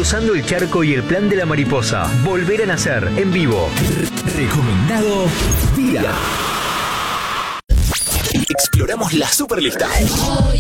Cruzando el charco y el plan de la mariposa. Volver a nacer en vivo. Recomendado día. Exploramos la Superlista.